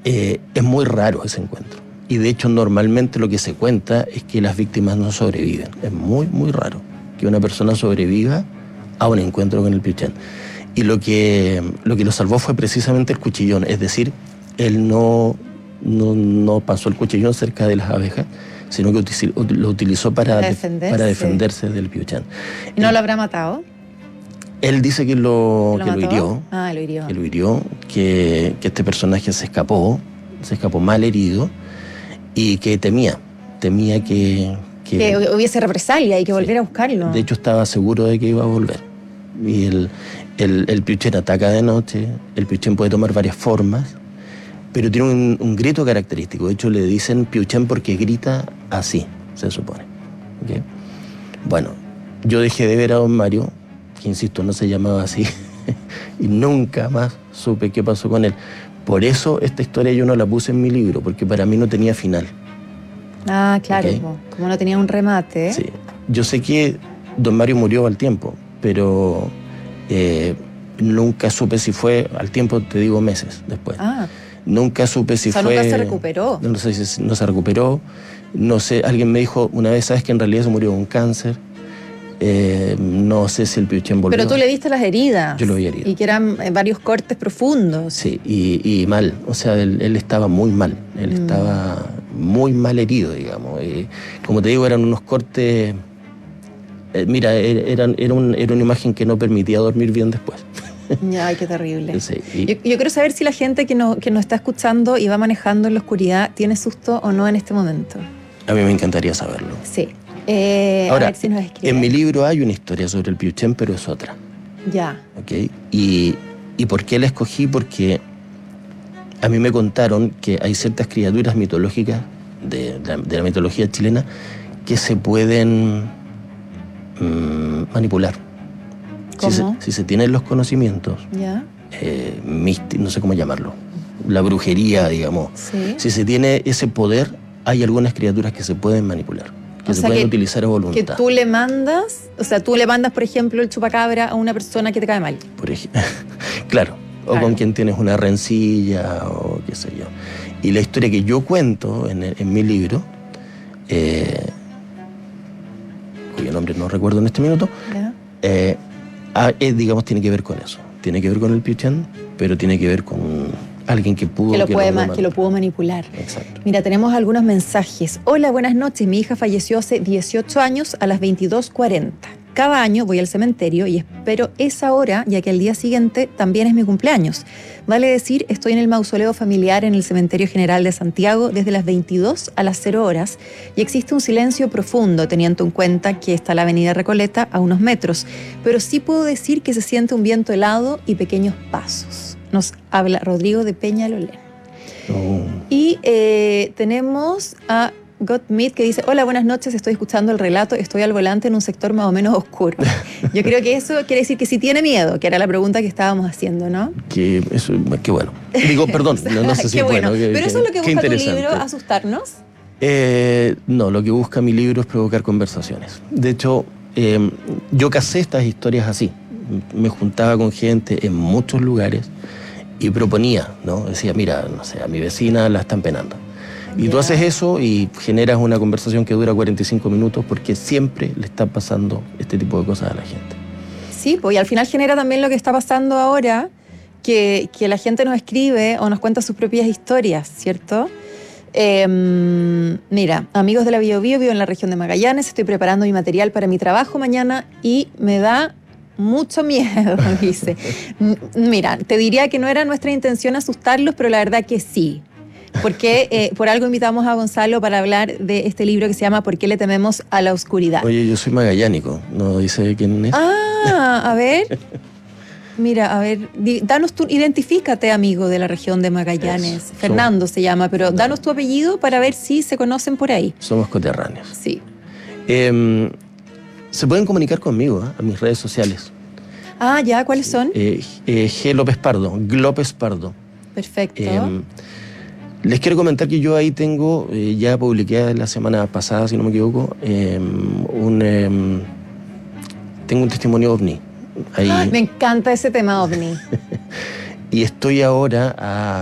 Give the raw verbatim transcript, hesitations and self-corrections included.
Eh, es muy raro ese encuentro. Y de hecho, normalmente lo que se cuenta es que las víctimas no sobreviven. Es muy, muy raro que una persona sobreviva a un encuentro con el piuchén. Y lo que, lo que lo salvó fue precisamente el cuchillón. Es decir, él no, no, no pasó el cuchillón cerca de las abejas, sino que lo utilizó para, para, defenderse. para defenderse del piuchén. ¿Y no él, lo habrá matado? Él dice que lo, ¿Que lo, lo, que lo hirió. Ah, lo hirió. Que lo hirió, que, que este personaje se escapó, se escapó mal herido y que temía, temía que... Que, que hubiese represalia y que volviera sí. a buscarlo. De hecho, estaba seguro de que iba a volver. Y el, el, el piuchén ataca de noche, el piuchén puede tomar varias formas, pero tiene un, un grito característico. De hecho, le dicen piuchén porque grita así, se supone. ¿Okay? Bueno, yo dejé de ver a don Mario, que insisto, no se llamaba así, y nunca más supe qué pasó con él. Por eso esta historia yo no la puse en mi libro, porque para mí no tenía final. Ah, claro, ¿okay? Como no tenía un remate. Sí, yo sé que don Mario murió al tiempo, pero eh, nunca supe si fue, al tiempo te digo meses después. Ah. Nunca supe si o sea, fue... nunca se recuperó. No sé si no se recuperó, no sé, alguien me dijo una vez, ¿sabes que en realidad se murió de un cáncer? Eh, no sé si el piuchén volvió. Pero tú le viste las heridas. Yo lo vi herido. Y que eran varios cortes profundos. Sí, y, y mal, o sea, él, él estaba muy mal, él mm. estaba muy mal herido, digamos. Y, como te digo, eran unos cortes, eh, mira, eran, era, un, era una imagen que no permitía dormir bien después. Ay, qué terrible. Sí, y, yo, yo quiero saber si la gente que, no, que nos está escuchando y va manejando en la oscuridad tiene susto o no en este momento. A mí me encantaría saberlo. Sí. Eh, Ahora, a ver si nos escribe. En mi libro hay una historia sobre el piuchén, pero es otra. Ya. ¿Okay? Y, ¿Y por qué la escogí? Porque a mí me contaron que hay ciertas criaturas mitológicas de, de, de la mitología chilena que se pueden mmm, manipular. ¿Cómo? Si se, si se tienen los conocimientos, ya. Eh, místicos, no sé cómo llamarlo, la brujería, digamos. Sí. Si se tiene ese poder, hay algunas criaturas que se pueden manipular. Que o se sea pueden que, utilizar a voluntad. Que tú le mandas, o sea, tú le mandas, por ejemplo, el chupacabra a una persona que te cae mal. Por ejemplo, claro, o claro. con quien tienes una rencilla o qué sé yo. Y la historia que yo cuento en, en mi libro, eh, cuyo nombre no recuerdo en este minuto, eh, eh, digamos, tiene que ver con eso. Tiene que ver con el piuchén, pero tiene que ver con alguien que pudo... Que lo, que puede lo, ma- que lo pudo manipular. Exacto. Mira, tenemos algunos mensajes. Hola, buenas noches. Mi hija falleció hace dieciocho años a las veintidós cuarenta. Cada año voy al cementerio y espero esa hora, ya que al día siguiente también es mi cumpleaños. Vale decir, estoy en el mausoleo familiar en el Cementerio General de Santiago desde las veintidós a las cero horas y existe un silencio profundo, teniendo en cuenta que está la avenida Recoleta a unos metros. Pero sí puedo decir que se siente un viento helado y pequeños pasos. Nos habla Rodrigo de Peñalolén. Oh. Y eh, tenemos a Gottmid que dice: hola, buenas noches, estoy escuchando el relato, estoy al volante en un sector más o menos oscuro. Yo creo que eso quiere decir que sí tiene miedo, que era la pregunta que estábamos haciendo, ¿no? Que eso, qué bueno. Digo, perdón, no, no sé si qué es bueno. bueno. Que, Pero eso es lo que busca tu libro, interesante. ¿asustarnos? Eh, no, lo que busca mi libro es provocar conversaciones. De hecho, eh, yo casé estas historias así. Me juntaba con gente en muchos lugares y proponía, ¿no? Decía, mira, no sé, a mi vecina la están penando. Y yeah. tú haces eso y generas una conversación que dura cuarenta y cinco minutos porque siempre le está pasando este tipo de cosas a la gente. Sí, pues y al final genera también lo que está pasando ahora, que, que la gente nos escribe o nos cuenta sus propias historias, ¿cierto? Eh, mira, amigos de la Bio Bio, vivo en la región de Magallanes, estoy preparando mi material para mi trabajo mañana y me da mucho miedo, dice. Mira, te diría que no era nuestra intención asustarlos, pero la verdad que sí. Porque eh, por algo invitamos a Gonzalo para hablar de este libro que se llama ¿Por qué le tememos a la oscuridad? Oye, yo soy magallánico, ¿no dice quién es? Ah, a ver. Mira, a ver, di, danos tu, identifícate, amigo de la región de Magallanes. Eso. Fernando se llama, pero danos tu apellido para ver si se conocen por ahí. Somos coterráneos. Sí. Eh, se pueden comunicar conmigo, ¿eh? A mis redes sociales. Ah, ya, ¿cuáles son? Eh, eh, G. López Pardo, Glópez Pardo. Perfecto. Eh, les quiero comentar que yo ahí tengo, eh, ya publiqué la semana pasada, si no me equivoco, eh, un, eh, tengo un testimonio ovni. Ahí. Me encanta ese tema ovni. Y estoy ahora a